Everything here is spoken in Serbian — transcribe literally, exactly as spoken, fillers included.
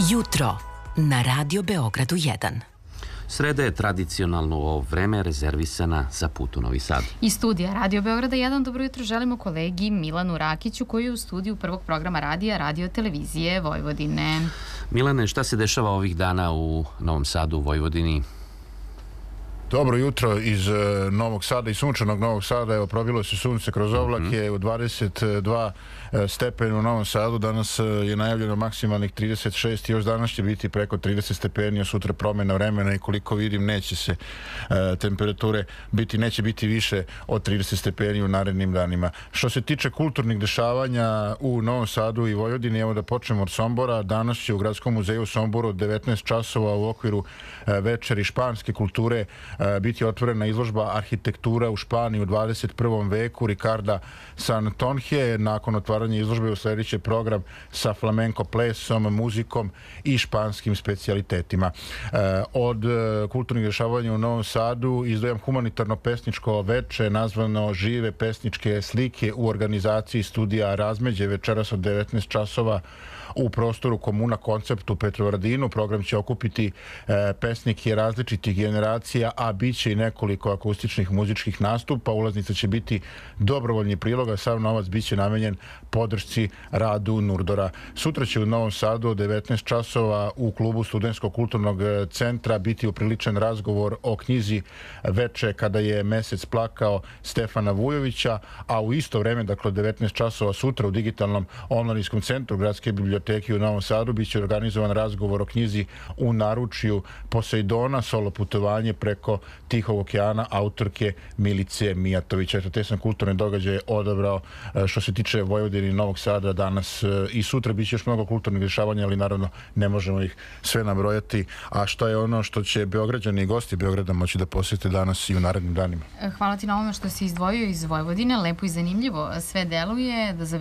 Jutro na Radio Beogradu jedan. Sreda je tradicionalno u ovo vreme rezervisana za put u Novi Sad. Iz studija Radio Beograda jedan dobro jutro želimo kolegi Milanu Rakiću koji je u studiju prvog programa radija Radio Televizije Vojvodine. Milane, šta se dešava ovih dana u Novom Sadu, u Vojvodini? Dobro jutro iz uh, Novog Sada i sunčanog Novog Sada. Evo, probilo se sunce kroz oblake, mm-hmm. u dvadeset dva stepeni u Novom Sadu. Danas uh, je najavljeno maksimalnih trideset šest i još danas će biti preko trideset stepeni, a sutra promjena vremena i koliko vidim neće se uh, temperature biti, neće biti više od trideset stepeni u narednim danima. Što se tiče kulturnih dešavanja u Novom Sadu i Vojvodini, evo da počnemo od Sombora. Danas će u Gradskom muzeju u Somboru od devetnaest časova u okviru uh, večeri španske kulture biti otvorena izložba Arhitektura u Španiji u dvadeset prvom veku Ricarda Santonje. Nakon otvaranja izložbe usledit će program sa flamenko plesom, muzikom i španskim specijalitetima. Od kulturnih dešavanja u Novom Sadu izdvajam humanitarno pesničko veče nazvano Žive pesničke slike u organizaciji studija Razmeđe večeras od devetnaest časova u prostoru Komuna Koncept u Petrovaradinu. Program će okupiti e, pesnike različitih generacija, a bit će i nekoliko akustičnih muzičkih nastupa. Ulaznica će biti dobrovoljni prilog, a sav novac bit će namenjen podršci radu Nurdora. Sutra će u Novom Sadu od devetnaest časova u klubu Studentskog kulturnog centra biti upriličen razgovor o knjizi Veče kada je mesec plakao Stefana Vujovića, a u isto vreme, dakle od devetnaest časova sutra u digitalnom onlineskom centru Gradske biblioteke u Novom Sadu biće organizovan razgovor o knjizi U naručju Poseidona, solo putovanje preko Tihog okeana autorke Milice Mijatović. Eto, te sam kulturne događaje odabrao što se tiče Vojvodine i Novog Sada danas i sutra. Biće još mnogo kulturnih dešavanja, ali naravno ne možemo ih sve nabrojati. A što je ono što će Beograđani i gosti Beograda moći da posjete danas i u narednim danima? Hvala ti na ovome što si izdvojio iz Vojvodine. Lepo i zanimljivo sve deluje. Da